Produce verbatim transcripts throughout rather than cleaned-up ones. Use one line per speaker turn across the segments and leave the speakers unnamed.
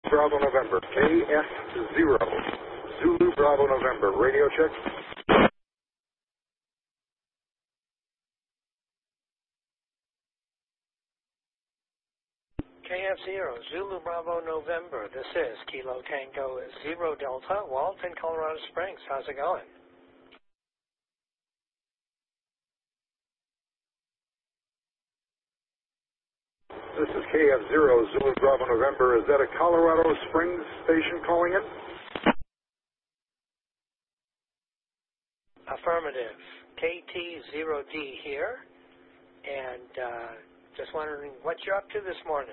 Bravo November, K F zero, Zulu Bravo November, radio check.
K F zero, Zulu Bravo November. This is Kilo Tango Zero Delta, Walton, Colorado Springs. How's it going?
This is K F zero, Zulu Bravo November. Is that a Colorado Springs station calling in?
Affirmative. K T zero D here. And uh, just wondering what you're up to this morning.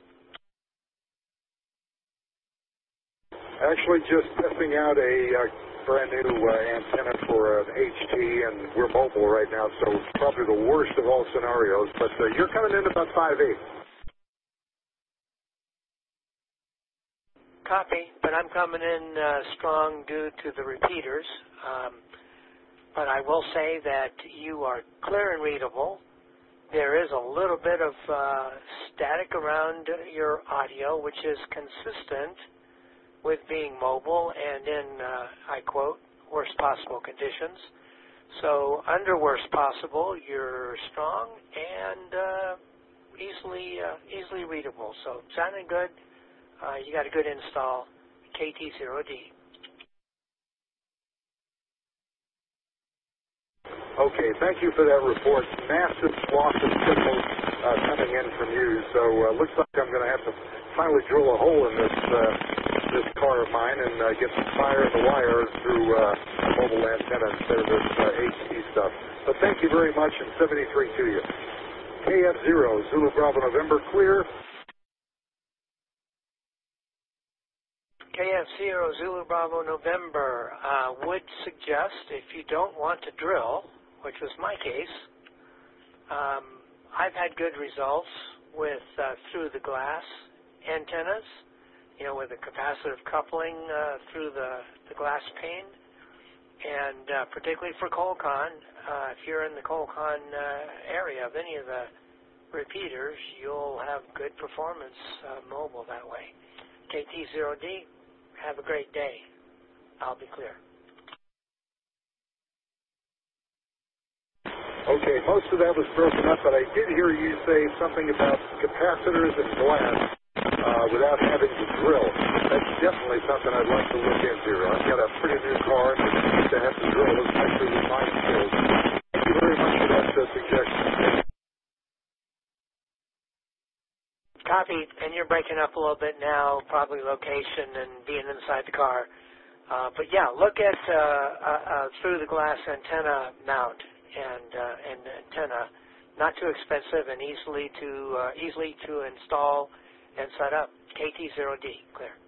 Actually, just testing out a uh, brand new uh, antenna for an H T, and we're mobile right now, so probably the worst of all scenarios. But uh, you're coming in about five eight.
Copy, but I'm coming in uh, strong due to the repeaters. Um, but I will say that you are clear and readable. There is a little bit of uh, static around your audio, which is consistent with being mobile and in, uh, I quote, worst possible conditions. So under worst possible, you're strong and uh, easily uh, easily readable. So sounding good. Uh, you got a good install, K T zero D.
Okay, thank you for that report. Massive swath of signals uh, coming in from you, so uh, looks like I'm going to have to finally drill a hole in this uh, this car of mine and uh, get some fire in the wire through uh, a mobile antenna instead of this uh, H T stuff. But thank you very much, and seventy-three to you. K F zero, Zulu Bravo November, clear.
K F zero, Zulu Bravo November, uh, would suggest if you don't want to drill, which was my case, um, I've had good results with uh, through-the-glass antennas, you know, with a capacitive coupling uh, through the, the glass pane, and uh, particularly for Colcon, uh, if you're in the Colcon uh, area of any of the repeaters, you'll have good performance uh, mobile that way. K T zero D, have a great day. I'll be clear.
Okay, most of that was broken up, but I did hear you say something about capacitors and glass uh, without having to drill. That's definitely something I'd like to look into. I've got a pretty new car, and I need to have to drill, especially with my skills. Thank you very much for that uh, suggestion.
Copy, and you're breaking up a little bit now, probably location and being inside the car. Uh, but yeah, look at uh, uh, uh, through the glass antenna mount and uh, and antenna, not too expensive and easily to uh, easily to install and set up. K T zero D, clear.